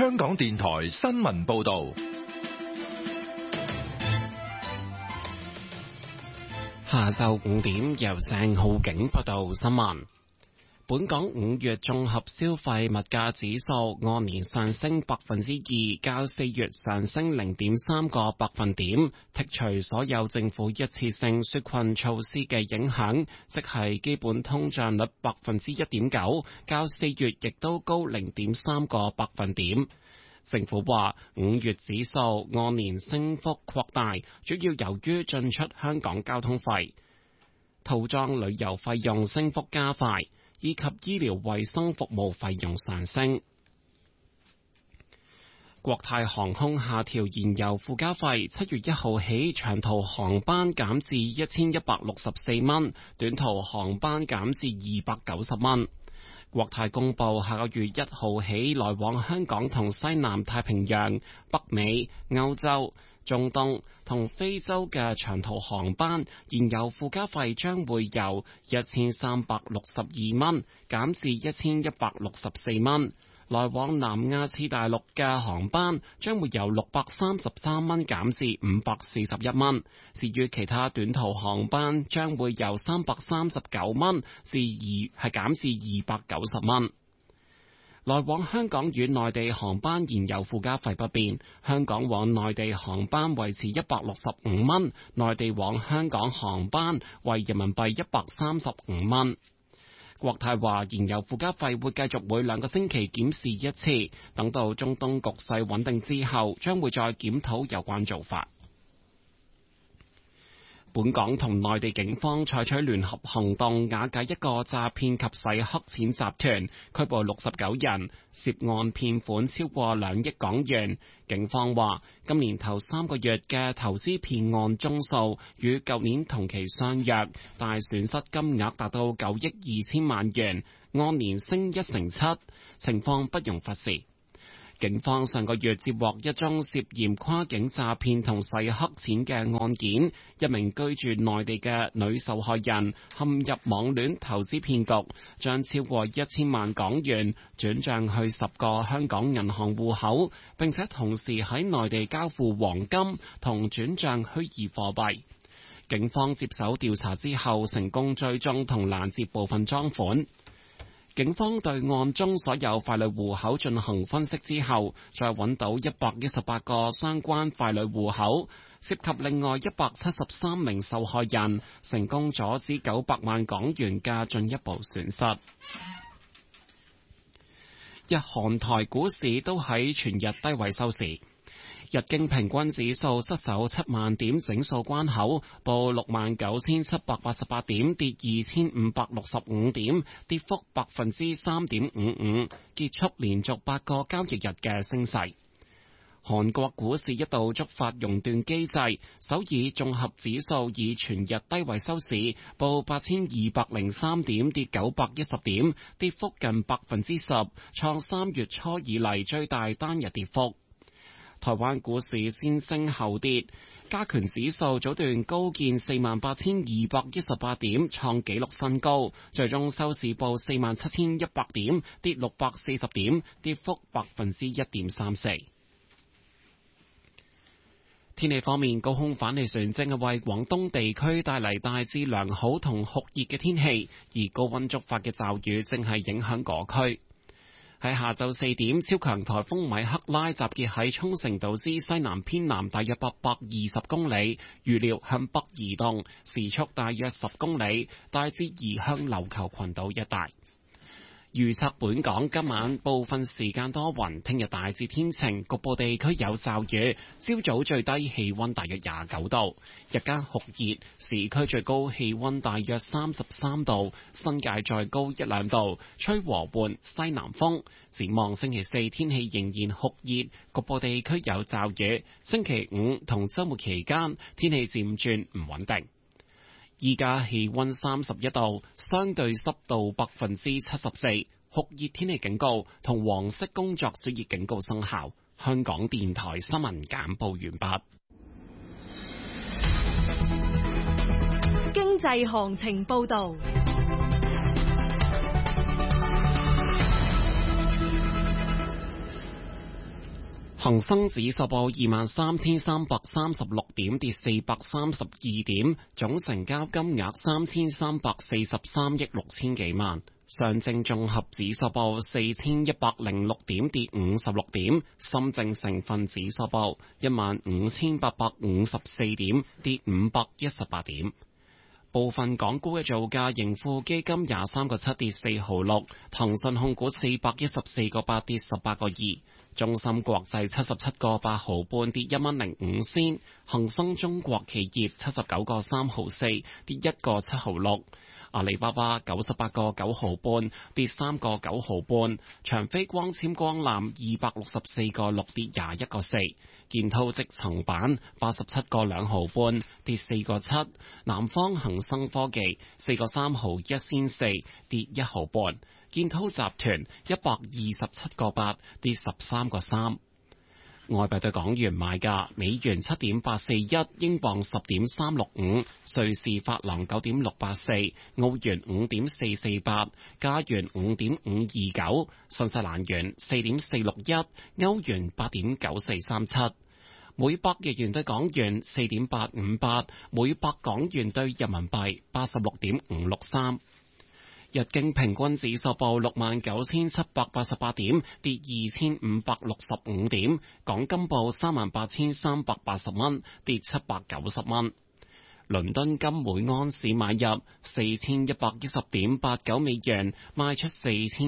香港電台新聞報道。 下晝5點，由鄭浩景報道新聞。本港5月綜合消費物價指數按年上升2%，較4月上升0.3個百分點。剔除所有政府一次性紓困措施嘅影響，即係基本通脹率1.9%，較4月亦都高0.3個百分點。政府話5月指數按年升幅擴大，主要由於進出香港交通費、套裝旅遊費用升幅加快，以及醫療衛生服務費用上升。國泰航空下調燃油附加費，7月1號起長途航班減至1164蚊，短途航班減至290蚊。國泰公布下個月1號起來往香港同西南太平洋、北美、歐洲、中東同非洲嘅長途航班燃油附加費將會由1362蚊減至1164蚊，來往南亞次大陸嘅航班將會由633蚊減至541蚊，至於其他短途航班將會由339蚊減至290蚊。來往香港與內地航班燃油附加費不變，香港往內地航班維持165蚊，內地往香港航班為人民幣135蚊。國泰話燃油附加費會繼續每2個星期檢視一次，等到中東局勢穩定之後，將會再檢討有關做法。本港同內地警方採取聯合行動，瓦解一個詐騙及洗黑錢集團，拘捕69人，涉案騙款超過2億港元。警方話，今年頭3個月嘅投資騙案宗數與舊年同期相若，但損失金額達到9億2千萬元，按年升17%，情況不容忽視。警方上個月接獲一宗涉嫌跨境詐騙同洗黑錢嘅案件，一名居住內地嘅女受害人陷入網戀投資騙局，將超過1000萬港元轉賬去10個香港銀行戶口，並且同時喺內地交付黃金同轉賬虛擬貨幣。警方接手調查之後，成功追蹤同攔截部分贓款。警方對案中所有傀儡戶口進行分析之後，再揾到118個相關傀儡戶口，涉及另外173名受害人，成功阻止900萬港元嘅進一步損失。日韓台股市都喺全日低位收市。日經平均指數失守7萬點整數關口，報69,788點，跌2,565點，跌幅3.55%，結束連續8個交易日嘅升勢。韓國股市一度觸發熔斷機制，首爾綜合指數以全日低位收市，報8,203點，跌910點，跌幅近10%，創3月初以嚟最大單日跌幅。台灣股市先升後跌，加權指數早段高見48,218點，創紀錄新高，最終收市報47,100點，跌640點，跌幅1.34%。天氣方面，高空反氣旋正係為廣東地區帶嚟大致良好同酷熱嘅天氣，而高溫觸發嘅驟雨正係影響嗰區。喺下晝4點，超強颱風米克拉集結喺沖繩島之西南偏南大約820公里，預料向北移動，時速大約10公里，大致移向琉球群島一帶。預測本港今晚部分時間多雲，聽日大致天晴，局部地區有驟雨。朝早最低氣溫大約29度，日間酷熱，市區最高氣溫大約33度，新界再高1-2度，吹和緩西南風。展望星期4天氣仍然酷熱，局部地區有驟雨。星期5同週末期間天氣漸轉唔穩定。依家氣溫31度，相對濕度74%，酷熱天氣警告同黃色工作暑熱警告生效。香港電台新聞簡報完畢。 經濟行情報道。 恒生指數報23,336點，跌432點，總成交金額3343億6千幾萬。上證綜合指數報4106點，跌56點。深證成分指數報15854點，跌518點。部分港股嘅造價，盈富基金23個7跌4毫6，騰訊控股414個8跌18個2，中芯國際77個8毫半跌1蚊05仙，恒生中國企業79個3毫4跌1個7毫6。阿里巴巴98個9毫半跌3個9毫半，長飛光纖光纜264個6跌21個4，建滔積層板87個2毫半跌4個7，南方恒生科技4個3毫1仙4跌1毫半，建滔集團127個8跌13個3。外幣對港元買價：美元7.841，英鎊10.365，瑞士法郎9.684，澳元5.448，加元5.529，新西蘭元4.461，歐元8.9437，每百日元對港元4.858，每百港元對人民幣86.563。日經平均指數報69,788點，跌2,565點。港金報38,380蚊，跌790蚊。倫敦金每盎司買入4,110.89美元，賣出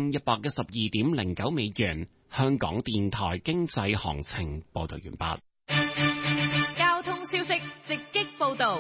4,112.09美元。香港電台經濟行情報道完畢。 交通消息直擊報道。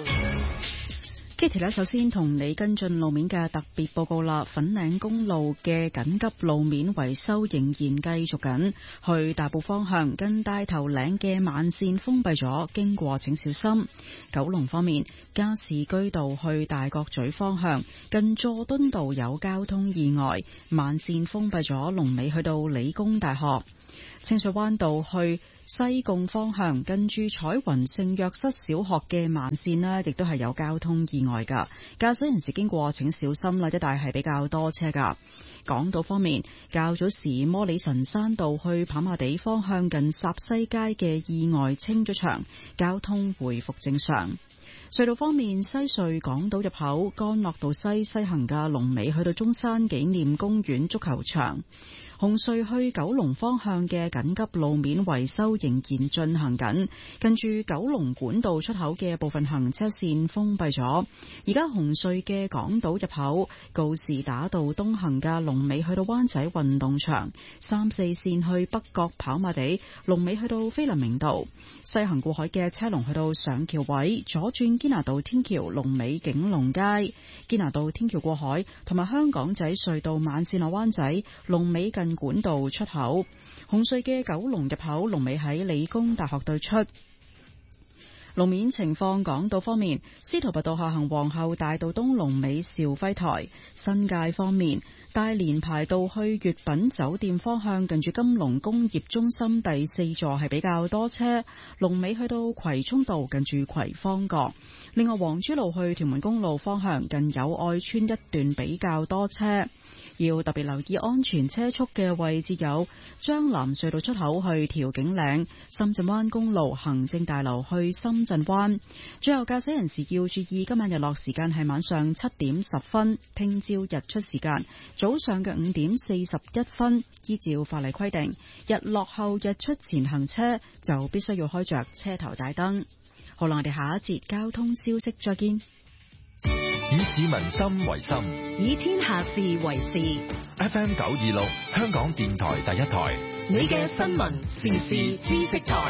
Kitty 呢，首先同你跟進路面嘅特別報告啦。粉嶺公路嘅緊急路面維修仍然繼續緊，去大埔方向近大頭嶺嘅慢線封閉咗，經過請小心。九龍方面，加士居道去大角咀方向近佐敦道有交通意外，慢線封閉咗，龍尾去到理工大學。清水灣道去西貢方向近住彩雲聖約瑟小學嘅慢線呢，亦都係有交通意外噶，駕駛人士經過請小心啦，一帶係比較多車噶。港島方面，較早時摩理臣山道去跑馬地方向近霎西街嘅意外清咗場，交通回復正常。隧道方面，西隧港島入口干諾道西行嘅龍尾去到中山紀念公園足球場。紅隧去九龍方向嘅緊急路面維修仍然進行緊，近住九龍管道出口嘅部分行車線封閉咗。而家紅隧嘅港島入口告士打道東行嘅龍尾去到灣仔運動場，3、4線去北角跑馬地龍尾去到菲林明道，西行過海嘅車龍去到上橋位，左轉堅拿道天橋龍尾景隆街，堅拿道天橋過海同埋香港仔隧道慢線落灣仔龍尾近管道出口。紅隧嘅九龍入口龍尾喺理工大學對出。路面情況，港島方面，司徒拔道下行皇后大道東龍尾兆輝台。新界方面，大連排道去粵品酒店方向近住金龍工業中心第4座係比較多車，龍尾去到葵涌道近住葵芳閣。另外，黃珠路去屯門公路方向近友愛村一段比較多車。要特別留意安全車速嘅位置有將藍隧道出口去調景嶺、深圳灣公路行政大樓去深圳灣。最後，駕駛人士要注意，今晚日落時間係晚上7點10分，聽朝日出時間早上嘅5點41分。依照法例規定，日落後日出前行車就必須要開着車頭大燈。好啦，我哋下一節交通消息再見。 以市民心為心， 以天下事為事。 FM 926，香港電台第一台， 你嘅新聞時事知識台。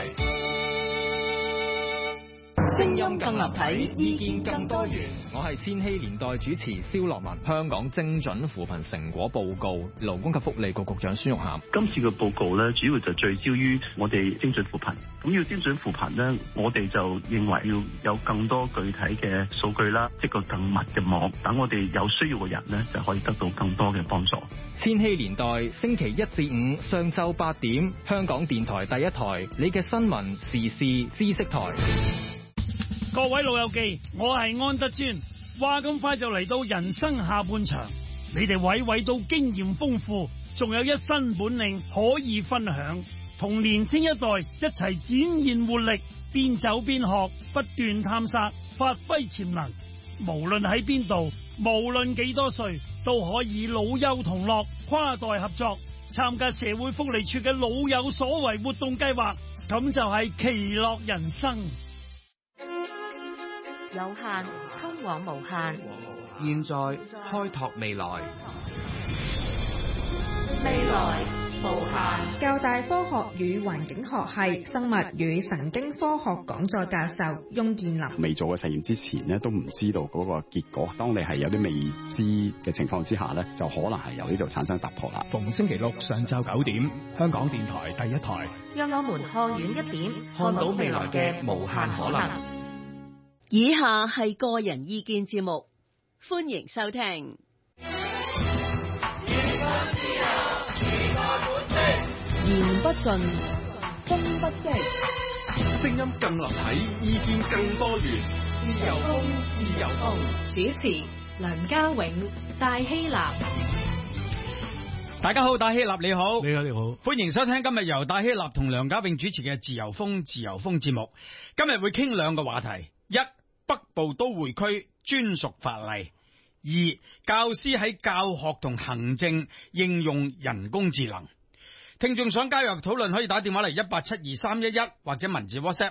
聲音更立體，意見更多元。 我係千禧年代主持蕭樂文。香港精準扶貧成果報告，勞工及福利局局長孫玉菡。 今次嘅報告咧，主要就聚焦於我哋精準扶貧。咁要精準扶貧咧，我哋就認為要有更多具體嘅數據啦，一個更密嘅網，等我哋有需要嘅人咧，就可以得到更多嘅幫助。 千禧年代星期1至5上晝8點，香港電台第一台，你嘅新聞時事知識台。 各位老友記，我係安德尊。話咁快就嚟到人生下半場，你哋娓娓都經驗豐富，仲有一身本領可以分享。 同年青一代一齊展現活力，邊走邊學，不斷探索，發揮潛能。無論喺邊度，無論幾多歲，都可以老幼同樂，跨代合作，參加社會福利處嘅老有所為活動計劃，咁就係其樂人生。 有限通往無限， 現在開拓未來， 未來無限。 教大科學與環境學系生物與神經科學講座教授翁建林： 未做嘅實驗之前呢，都唔知道嗰個結果。當你係有啲未知嘅情況之下呢，就可能係由呢度產生突破啦。 逢星期六上晝9點，香港電台第一台， 讓我們看遠一點， 看到未來嘅無限可能。 以下係個人意見節目，歡迎收聽。言不盡，風不息， 聲音更立體，意見更多元。自由風，自由風。 主持梁家永、戴希立。 大家好，戴希立你好， 你好你好，歡迎收聽今日由戴希立同梁家永主持嘅自由風節目。今日會傾兩個話題：一、北部都會區專屬法例；二、教師喺教學同行政應用人工智能。聽眾想加入討論，可以打電話嚟1872311或者文字 WhatsApp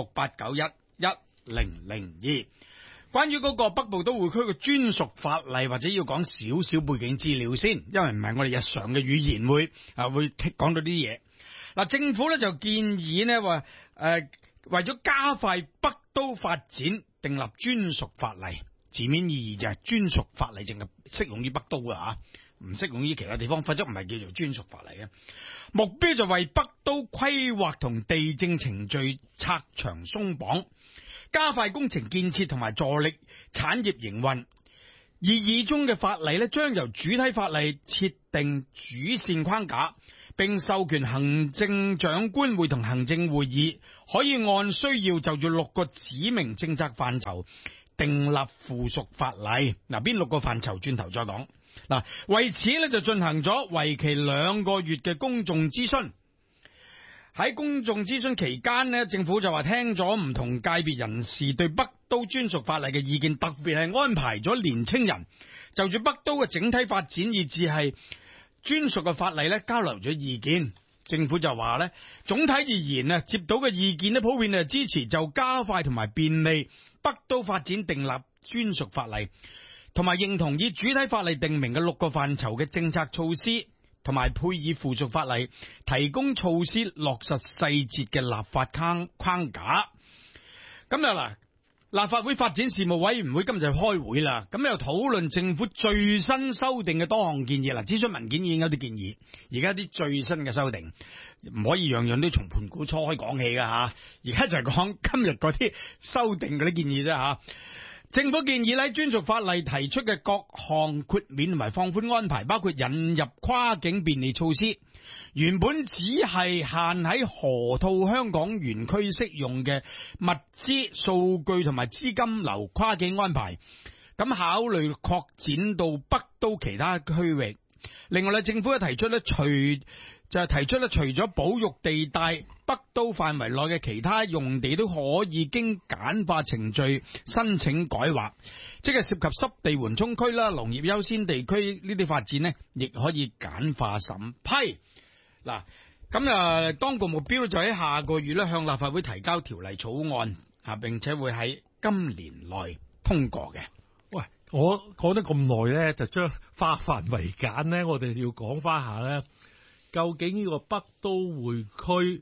68911002。關於嗰個北部都會區嘅專屬法例，或者要講少少背景資料先，因為唔係我哋日常嘅語言會講到啲嘢。嗱，政府咧就建議呢話為咗加快北都發展，訂立專屬法例。字面意義就係專屬法例淨係適用於北都啊，唔適用於其他地方，否則唔係叫做專屬法例嘅。目標就為北都規劃同地政程序拆牆鬆綁，加快工程建設同埋助力產業營運。擬議中嘅法例呢，將由主體法例設定主線框架，並授權行政長官會同行政會議可以按需要就住6個指明政策範疇訂立附屬法例。嗱，邊6個範疇轉頭再講。嗱，為此咧就進行咗為期2個月嘅公眾諮詢。喺公眾諮詢期間呢，政府就話聽咗唔同界別人士對北都專屬法例嘅意見，特別係安排咗年青人就住北都嘅整體發展以至係專屬嘅法例咧交流咗意見。政府就話咧，總體而言啊，接到嘅意見咧普遍係支持就加快同埋便利北都發展訂立專屬法例，同埋認同以主體法例定明嘅6個範疇嘅政策措施，同埋配以附屬法例，提供措施落實細節嘅立法框架。咁嗱，立法會發展事務委員會今日就開會啦，咁又討論政府最新修訂嘅多項建議。嗱，諮詢文件已經有啲建議，而家啲最新嘅修訂唔可以樣樣都從盤古初開講起㗎吓，而家就係講今日嗰啲修訂嗰啲建議啫吓。政府建議喺專屬法例提出嘅各項豁免同埋放寬安排，包括引入跨境便利措施，原本只係限喺河套香港園區適用嘅物資、數據同埋資金流跨境安排，咁考慮擴展到北都其他區域。另外咧，政府提出咧除咗保育地帶，北都範圍內嘅其他用地都可以經簡化程序申請改劃，即係涉及濕地緩衝區啦、農業優先地區呢啲發展呢，亦可以簡化審批。嗱，咁當局目標就喺下個月咧向立法會提交條例草案，並且會喺今年內通過嘅。 喂，我講得咁耐咧，就將化繁為簡咧，我哋要講翻下咧。究竟呢個北部都會區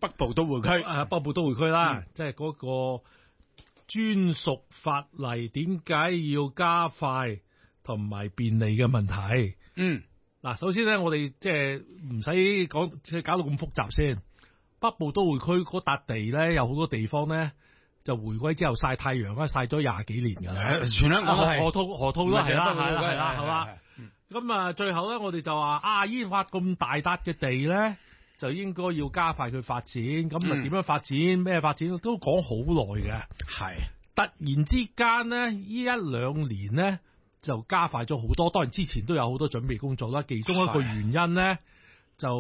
啦，即係嗰個專屬法例點解要加快同埋便利嘅問題？嗱，首先咧，我哋即係唔使講，即係搞到咁複雜先。北部都會區嗰笪地咧，有好多地方咧，就回歸之後曬太陽啦，曬咗20幾年㗎啦。全香港河套都係啦，係嘛？咁最後咧，我哋就話依塊咁大笪嘅地咧，就應該要加快佢發展。咁點樣發展？咩發展都講好耐嘅。係突然之間咧，呢1-2年咧就加快咗好多。當然之前都有好多準備工作啦。其中一個原因咧，就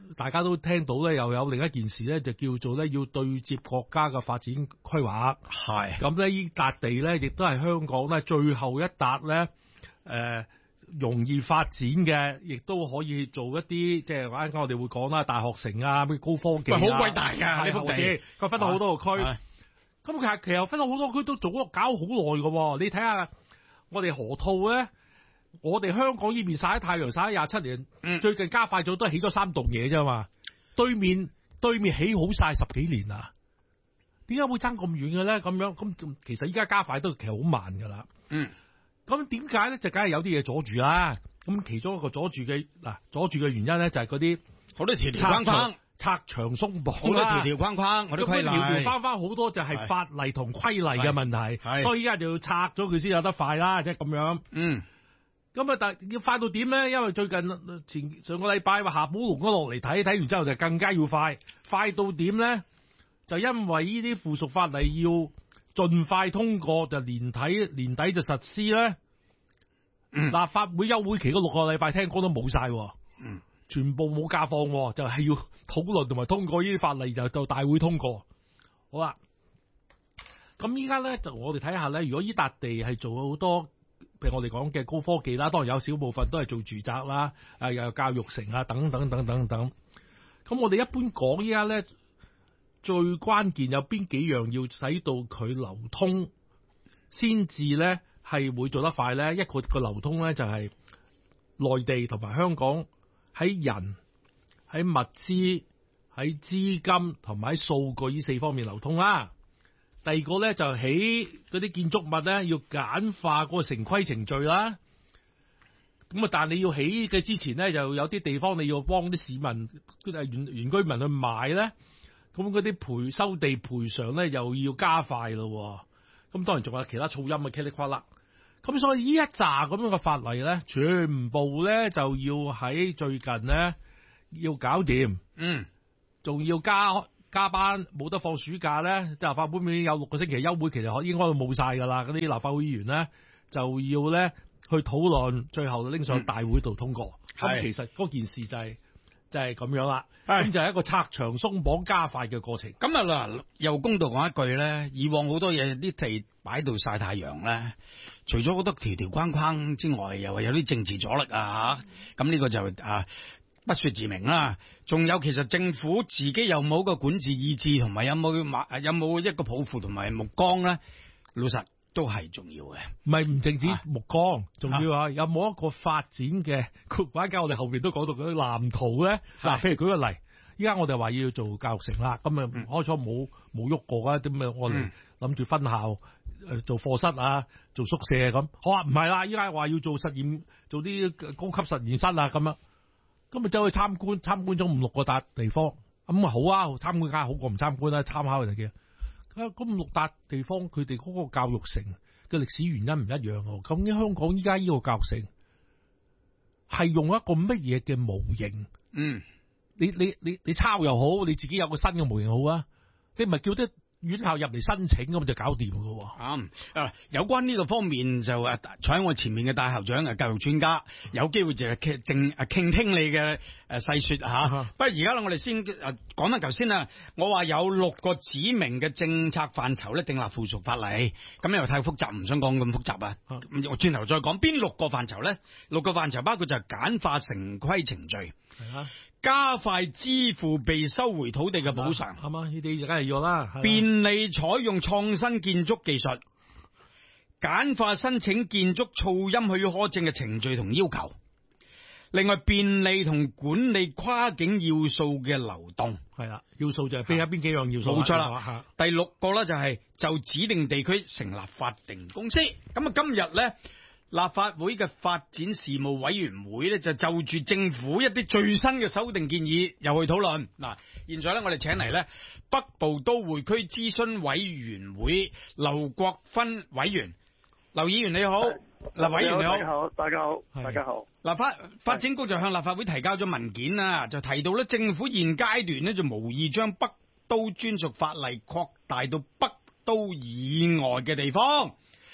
大家都聽到咧，又有另一件事咧，就叫做咧要對接國家嘅發展規劃。 係咁咧，呢笪地咧，亦都係香港咧最後一笪咧，容易發展嘅，亦都可以做一啲，即係啱啱我哋會講啦，大學城啊，咩高科技啊， 好鬼大㗎呢幅地， 佢分到好多個區。咁其實分到好多區都做咗搞好耐㗎。你睇下我哋河套咧，我哋香港呢邊曬太陽曬咗27年，最近加快咗都係起咗3棟嘢啫嘛。對面起好晒10幾年啦，點解會爭咁遠嘅咧？咁樣咁其實依家加快都其實好慢㗎啦。咁點解咧？就梗係有啲嘢阻住啦。咁其中一個阻住嘅原因咧，就係嗰啲好多條框框、 拆牆鬆綁， 好多條框框，我啲規例條框框好多就係法例同規例嘅問題，所以依家就要拆咗佢先有得快啦，即係咁樣。咁啊，但要快到點咧？因為最近上個禮拜話夏寶龍都落嚟睇完之後就更加要快到點咧？就因為呢啲附屬法例要盡快通過，就年底就實施咧。立法會休會期嗰6個禮拜聽講都冇晒，全部冇假放，就係要討論同埋通過呢啲法例就到大會通過。好啦，咁依家咧就我哋睇下咧，如果呢笪地係做好多，譬如我哋講嘅高科技啦，當然有少部分都係做住宅啦，又有教育城啊，等等。咁我哋一般講依家咧，最關鍵有邊幾樣要使到佢流通，先至咧係會做得快咧。一個流通咧就係內地同埋香港喺人、喺物資、喺資金同埋喺數據呢4方面流通啦。第二個咧就起嗰啲建築物咧要簡化嗰個城規程序啦。咁啊，但係你要起嘅之前咧，就有啲地方你要幫啲市民、原居民去買咧。咁嗰啲收地賠償咧又要加快咯。咁當然仲有其他噪音嘅噼里啪啦。咁所以呢一紮咁樣嘅法例咧，全部咧就要喺最近咧要搞掂。仲要加班，冇得放暑假咧。即係立法會面有6個星期休會，其實應該都冇晒㗎啦。嗰啲立法會議員咧就要咧去討論，最後拎上大會度通過。咁其實嗰件事就係咁樣啦。咁就係一個拆牆鬆綁加快嘅過程。 咁啊嗱，又公道講一句咧，以往好多嘢啲地擺到曬太陽咧，除咗好多條框框之外，又係有啲政治阻力啊嚇。咁呢個就不說自明啦。仲有其實政府自己有冇個管治意志，同埋有冇一個抱負同埋目光咧？老實都係重要嘅。 唔淨止目光，仲要有冇一個發展嘅或者我哋後邊都講到嗰啲藍圖咧。嗱，譬如舉個例，依家我哋話要做教育城啦，咁啊開初冇喐過啊，點啊我哋諗住分校做課室啊，做宿舍咁。好啊，唔係啦，依家話要做實驗，做啲高級實驗室啊咁樣。咁啊走去參觀咗5-6個笪地方，咁啊好啊，參觀梗係好過唔參觀啦，參考就嘅。咁5-6笪地方，佢哋嗰個教育城嘅歷史原因唔一樣喎。咁香港依家呢個教育城係用一個乜嘢嘅模型？你抄又好，你自己有個新嘅模型好啊。你唔係叫啲院校入嚟申請咁就搞掂噶喎。 有關呢個方面就坐喺我前面嘅戴校長教育專家，有機會就傾聽你嘅細說吓。不過而家我哋先講翻頭先啊，我話有6個指明嘅政策範疇咧訂立附屬法例，咁又太複雜，唔想講咁複雜啊。我轉頭再講邊6個範疇咧？6個範疇包括就係簡化城規程序。加快支付被收回土地嘅補償， 係嘛？呢啲就梗係要啦。 便利採用創新建築技術，簡化申請建築噪音許可證嘅程序同要求。另外，便利同管理跨境要素嘅流動。 係啦，要素就係邊幾樣要素？ 冇錯啦。第6個咧就係就指定地區成立法定公司。咁啊，今日咧。立法會嘅發展事務委員會咧就住政府一啲最新嘅修訂建議又去討論。嗱，現在咧我哋請嚟咧北部都會區諮詢委員會劉國勳委員，劉議員你好，劉委員你好， 大家好。 發展局就向立法會提交咗文件啦，就提到咧政府現階段咧就無意將北都專屬法例擴大到北都以外嘅地方。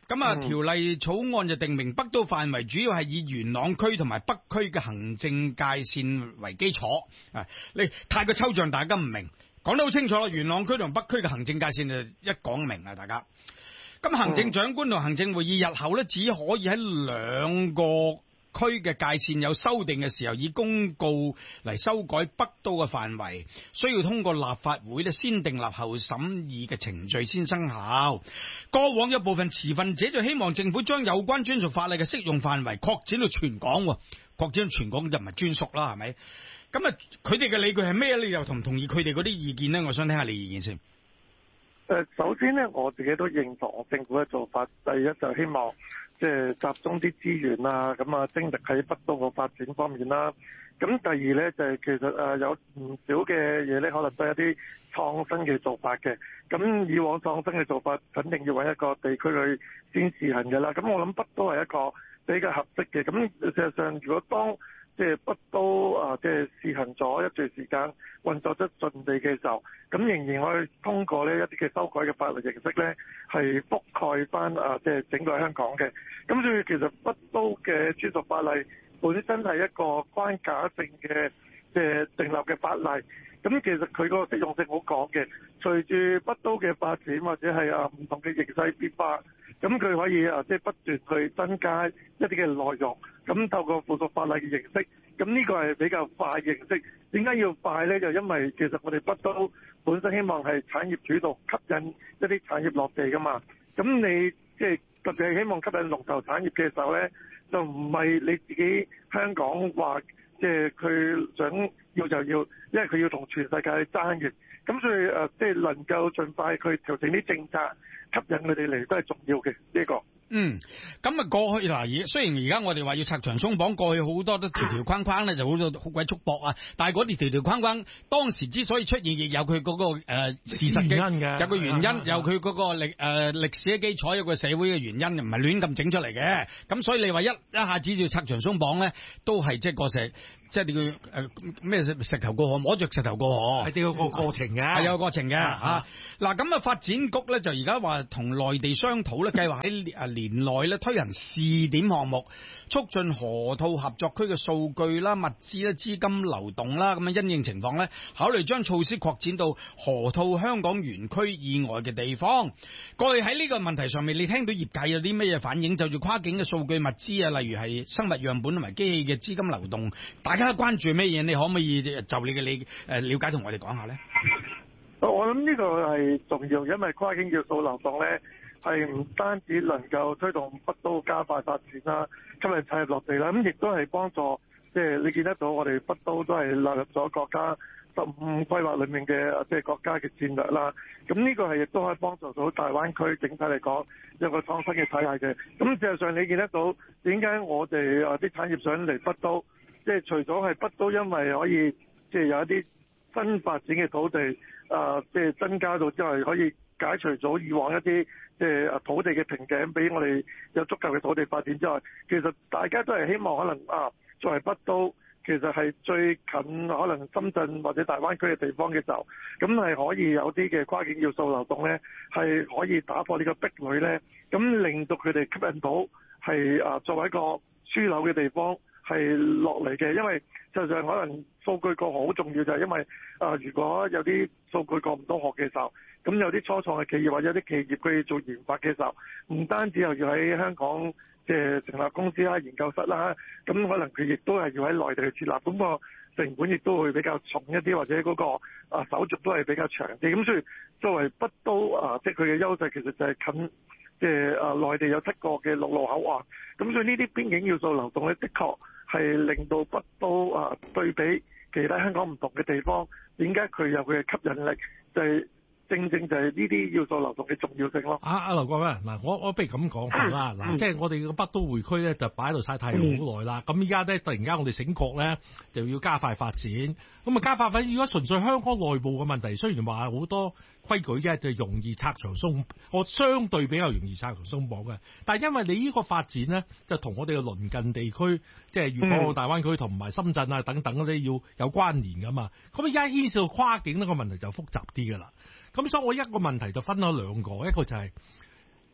咁啊，條例草案就定明北都範圍主要係以元朗區同埋北區嘅行政界線為基礎。你太過抽象，大家唔明，講得好清楚啦。元朗區同北區嘅行政界線就一講明啦，大家。咁行政長官同行政會議日後咧，只可以喺兩個區嘅界線有修訂嘅時候，以公告嚟修改北都嘅範圍，需要通過立法會咧先訂立後審議嘅程序先生效。過往有部分持份者就希望政府將有關專屬法例嘅適用範圍擴展到全港，擴展到全港就唔係專屬啦，係咪？咁啊，佢哋嘅理據係咩？你又同唔同意佢哋嗰啲意見呢？我想聽下你意見先。 首先呢，我自己都認同政府嘅做法。第一就希望即係集中啲資源啦，咁啊精力喺北都個發展方面啦。咁第二咧就係其實有唔少嘅嘢咧，可能都係一啲創新嘅做法嘅。咁以往創新嘅做法，肯定要揾一個地區去先試行嘅啦。咁我諗北都係一個比較合適嘅。咁事實上，如果當即係北都即係試行咗一段時間，運作得順利嘅時候，咁仍然可以通過呢一啲嘅修改嘅法律形式咧，係覆蓋翻即係整個香港嘅。咁所以其實北都嘅專屬法例本身係一個關卡性嘅即係訂立嘅法例。咁其實佢個適用性好廣嘅，隨住北都嘅發展或者係唔同嘅形勢變化，咁佢可以即係不斷去增加一啲嘅內容，咁透過附屬法例嘅形式，咁呢個係比較快嘅形式。點解要快呢？就因為其實我哋北都本身希望係產業主導，吸引一啲產業落地噶嘛。咁你即係特別係希望吸引龍頭產業嘅時候呢，就唔係你自己香港話即係佢想要就要，因為佢要同全世界去爭嘅。咁所以即係能夠盡快去調整啲政策，吸引佢哋嚟都係重要嘅呢個。 咁啊過去嗱，雖然而家我哋話要拆牆鬆綁，過去好多都條條框框咧，就好多好鬼束縛啊。但係嗰條條框框當時之所以出現，亦有佢嗰個事實嘅，有個原因，有佢嗰個歷史嘅基礎，有個社會嘅原因，唔係亂咁整出嚟嘅。咁所以你話一下子要拆牆鬆綁咧，都係即係個石。即係你叫咩石頭過河，摸着石頭過河，係有個過程嘅，係有個過程嘅嚇。嗱咁啊，發展局咧就而家話同內地商討咧，計劃喺年內咧推行試點項目，促進河套合作區嘅數據啦、物資啦、資金流動啦，咁樣因應情況咧，考慮將措施擴展到河套香港園區以外嘅地方。過去喺呢個問題上面，你聽到業界有啲咩嘢反應？就住跨境嘅數據物資啊，例如係生物樣本同埋機器嘅資金流動，大家關注咩嘢？你可唔可以就你嘅了解同我哋講下呢？ 我諗呢個係重要，因為跨境要素流動咧，係唔單止能夠推動北都加快發展啦，吸引產業落地啦，咁亦都係幫助即係你見得到我哋北都都係納入咗國家15規劃裏面嘅即係國家嘅戰略啦。咁呢個係亦都可以幫助到大灣區整體嚟講有個創新嘅體系嘅。咁事實上你見得到點解我哋啲產業想嚟北都？即係除咗係北都，因為可以即係有一啲新發展嘅土地，即係增加到之後，可以解除咗以往一啲即係土地嘅瓶頸，俾我哋有足夠嘅土地發展之外，其實大家都係希望可能作為北都，其實係最近可能深圳或者大灣區嘅地方嘅時候，咁係可以有啲嘅跨境要素流動咧，係可以打破呢個壁壘咧，咁令到佢哋吸引到係作為一個樞紐嘅地方。係落嚟嘅，因為實際上可能數據過河好重要，就係因為如果有啲數據過唔到河嘅時候，咁有啲初創嘅企業或者有啲企業佢要做研發嘅時候，唔單止又要喺香港即係成立公司啦、研究室啦，咁可能佢亦都係要喺內地去設立，咁個成本亦都會比較重一啲，或者嗰個手續都係比較長啲。咁所以作為北都即係佢嘅優勢其實就係近。即係內地有7個嘅陸路口岸，咁所以呢啲邊境要素流動咧，的確係令到北都對比其他香港唔同嘅地方，點解佢有佢嘅吸引力？就係正正就係呢啲要素流動嘅重要性咯。 劉國威，嗱，我不如咁講下啦，嗱，即係我哋個北都會區咧就擺喺度曬太陽好耐啦，咁依家咧突然間我哋醒覺咧就要加快發展，咁啊加快發展，如果純粹香港內部嘅問題，雖然話好多規矩啫，就容易拆牆鬆，我相對比較容易拆牆鬆綁嘅，但係因為你呢個發展咧就同我哋嘅鄰近地區，即係粵港澳大灣區同埋深圳啊等等嗰啲要有關聯噶嘛，咁而家牽涉到跨境呢個問題就複雜啲噶啦。咁所以我一個問題就分咗兩個，一個就係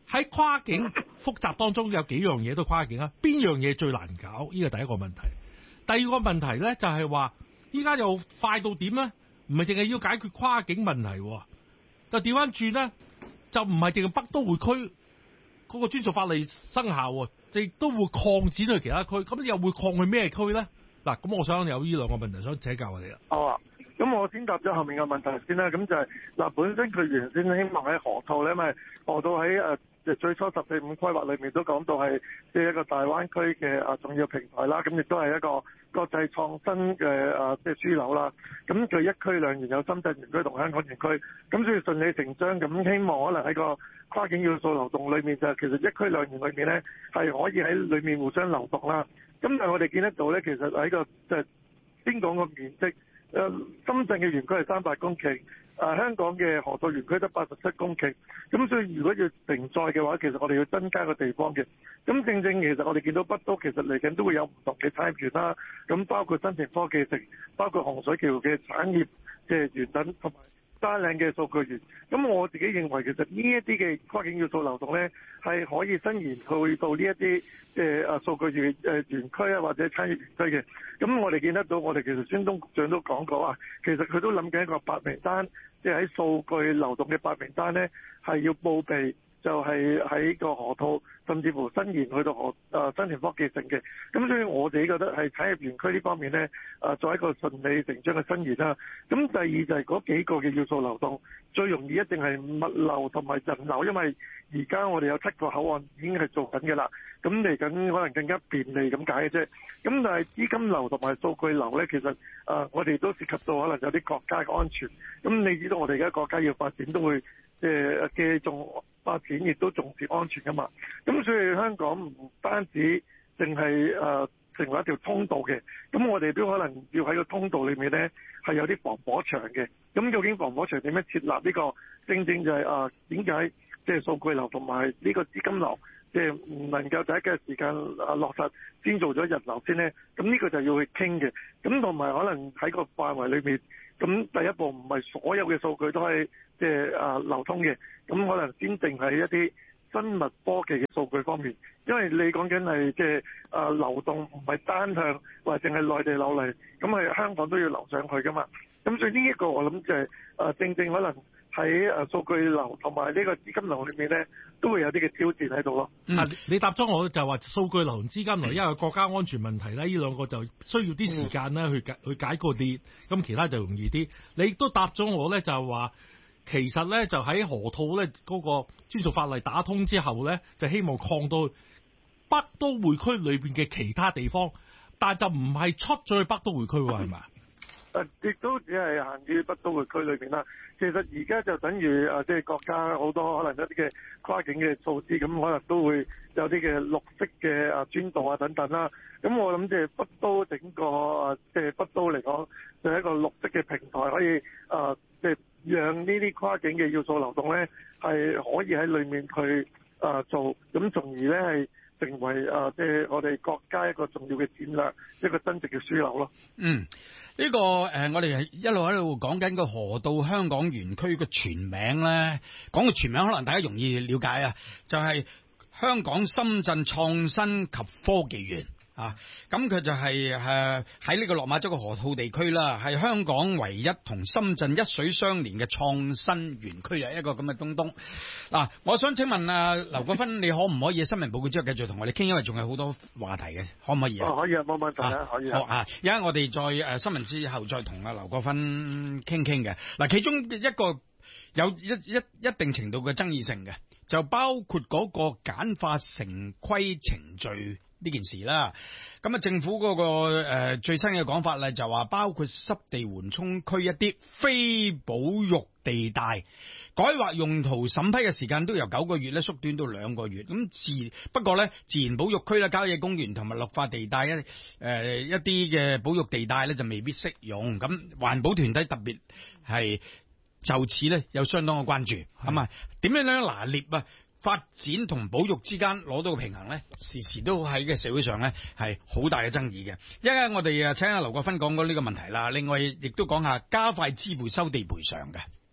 喺跨境複雜當中有幾樣嘢都跨境啊，邊樣嘢最難搞？呢個第一個問題。第二個問題咧就係話，依家又快到點咧？唔係淨係要解決跨境問題，就調翻轉咧，就唔係淨係北都會區嗰個專屬法例生效，亦都會擴展去其他區。咁又會擴去咩區咧？嗱，咁我想有呢兩個問題想請教我哋啦。 哦，咁我先答咗後面嘅問題先啦。咁就係嗱，本身佢原先希望喺河套咧，因為河套喺最初14-5規劃裏面都講到係即係一個大灣區嘅重要平台啦，咁亦都係一個國際創新嘅即係樞紐啦。咁佢一區兩園有深圳園區同香港園區，咁所以順理成章咁希望可能喺個跨境要素流動裏面就其實一區兩園裏面咧係可以喺裏面互相流動啦。咁但係我哋見得到咧，其實喺個即係先講個面積，深圳嘅園區係300公頃。香港嘅河套園區得87公頃，咁所以如果要承載嘅話，其實我哋要增加個地方嘅。咁正正其實我哋見到北都其實嚟緊都會有唔同嘅產業園啦，咁包括新田科技城，包括洪水橋嘅產業嘅園等，同埋沙嶺嘅數據園。咁我自己認為其實呢一啲嘅跨境要素流動咧，係可以伸延去到呢一啲嘅數據園區啊，或者產業園區嘅。咁我哋見得到，我哋其實孫東局長都講過啊，其實佢都諗緊一個白名單，即係喺數據流動嘅白名單咧，係要報備，就係喺個河套，甚至乎伸延去到新田科技城嘅。咁所以我自己覺得係產業園區呢方面咧，作為一個順理成章嘅伸延啦。咁第二就係嗰幾個嘅要素流動，最容易一定係物流同埋人流，因為而家我哋有7個口岸已經係做緊嘅啦。咁嚟緊可能更加便利咁解嘅啫。咁但係資金流同埋數據流咧，其實我哋都涉及到可能有啲國家嘅安全。咁你知道我哋而家國家要發展都會嘅重發展，亦都重視安全噶嘛。咁所以香港唔單止淨係成為一條通道嘅，咁我哋都可能要喺個通道裏面咧係有啲防火牆嘅。咁究竟防火牆點樣設立呢個？正正就係點解即係數據流同埋呢個資金流，即係唔能夠第一嘅時間落實，先做咗人流先咧？咁呢個就要去傾嘅。咁同埋可能喺個範圍裏面，咁第一步唔係所有嘅數據都係即係流通嘅，咁可能先定係一啲生物科技嘅數據方面，因為你講緊係即係流動唔係單向或者淨係內地流嚟，咁係香港都要流上去噶嘛。咁所以呢一個我諗就係正正可能喺數據流同埋呢個資金流裏面咧，都會有啲嘅挑戰喺度咯。 你答咗我就話數據流同資金流，因為國家安全問題咧，呢兩個就需要啲時間咧去解決啲，咁其他就容易啲。你亦都答咗我咧，就係話其實咧就喺河套咧嗰個專屬法例打通之後咧，就希望擴到北都會區裏邊嘅其他地方，但係就唔係出咗去北都會區喎，係咪？ 亦都只係限於北都會區裏邊啦。其實而家就等於即係國家好多可能一啲嘅跨境嘅措施，咁可能都會有啲嘅綠色嘅專道啊等等啦。咁我諗即係北都整個即係北都嚟講，就係一個綠色嘅平台，可以即係讓呢啲跨境嘅要素流動咧，係可以喺裏面去做，咁從而咧係成為即係我哋國家一個重要嘅戰略，一個真正嘅樞紐咯。 呢個我哋係一路喺度講緊個河套香港園區嘅全名咧，講個全名可能大家容易了解啊，就係香港深圳創新及科技園啊。咁佢就係喺呢個落馬洲嘅河套地區啦，係香港唯一同深圳一水相連嘅創新園區啊，一個咁嘅東東。嗱，我想請問劉國勳，你可唔可以喺新聞報告之後繼續同我哋傾？因為仲有好多話題嘅，可唔可以啊？ 可以啊，冇問題啊，可以啊。 好啊，而家我哋再新聞之後再同劉國勳傾嘅。嗱，其中一個有一定程度嘅爭議性嘅，就包括嗰個簡化城規程序呢件事啦。咁啊，政府嗰個最新嘅講法咧，就話包括濕地緩衝區一啲非保育地帶改劃用途審批嘅時間都由9個月咧縮短到2個月。咁不過咧，自然保育區啦、郊野公園同埋綠化地帶一啲嘅保育地帶咧就未必適用。咁環保團體特別係就此咧有相當嘅關注。咁啊，點樣拿捏啊？發展同保育之間攞到個平衡咧，時時都喺嘅社會上咧係好大嘅爭議嘅。一陣我哋請阿劉國勳講講呢個問題啦。另外亦都講下加快支付收地賠償嘅。